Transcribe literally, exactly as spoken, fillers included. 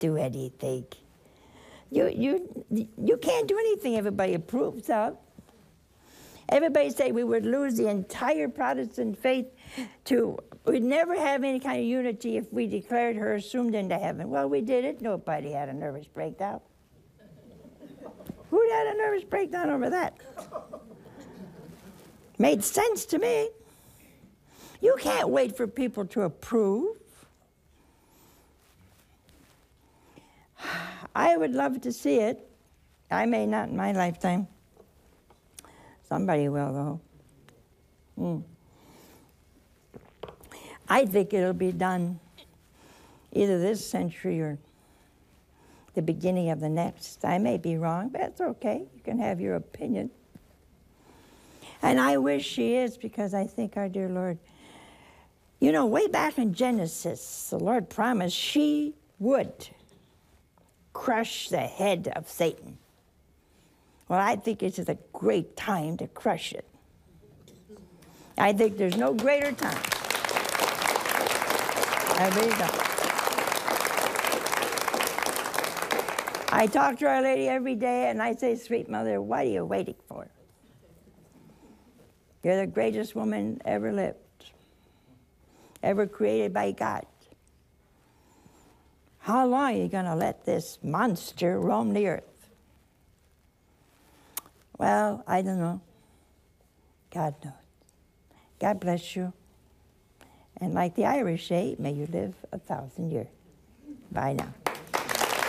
do anything. You, you, you can't do anything everybody approves of. Everybody say we would lose the entire Protestant faith to, we'd never have any kind of unity if we declared her assumed into heaven. Well, we did it. Nobody had a nervous breakdown. Who had a nervous breakdown over that? Made sense to me. You can't wait for people to approve. I would love to see it. I may not in my lifetime. Somebody will, though. Mm. I think it'll be done either this century or the beginning of the next. I may be wrong, but that's okay. You can have your opinion. And I wish she is, because I think our dear Lord, you know, way back in Genesis, the Lord promised she would crush the head of Satan. Well, I think it's a great time to crush it. I think there's no greater time. I really don't. I talk to Our Lady every day, and I say, sweet mother, what are you waiting for? You're the greatest woman ever lived, ever created by God. How long are you going to let this monster roam the earth? Well, I don't know. God knows. God bless you. And like the Irish say, may you live a thousand years. Bye now.